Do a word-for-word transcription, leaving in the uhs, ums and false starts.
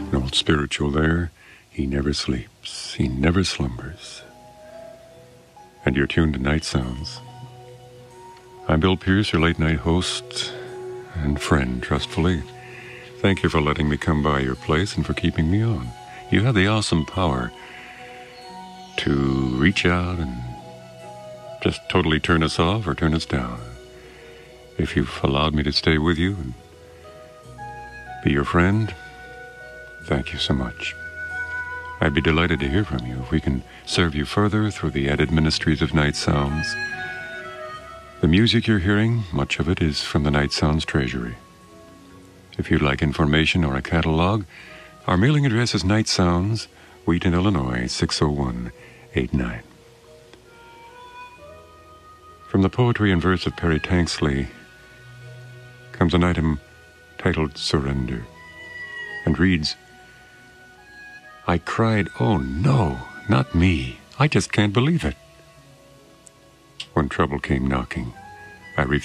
An old spiritual there. He never sleeps. He never slumbers. And you're tuned to Night Sounds. I'm Bill Pierce, your late-night host and friend, trustfully. Thank you for letting me come by your place and for keeping me on. You have the awesome power to reach out and just totally turn us off or turn us down. If you've allowed me to stay with you and be your friend, thank you so much. I'd be delighted to hear from you if we can serve you further through the added ministries of Night Sounds. The music you're hearing, much of it is from the Night Sounds Treasury. If you'd like information or a catalog, our mailing address is Night Sounds, Wheaton, Illinois, six oh one eight nine. From the poetry and verse of Perry Tanksley comes an item titled Surrender, and reads, I cried, oh no, not me. I just can't believe it. When trouble came knocking, I refused.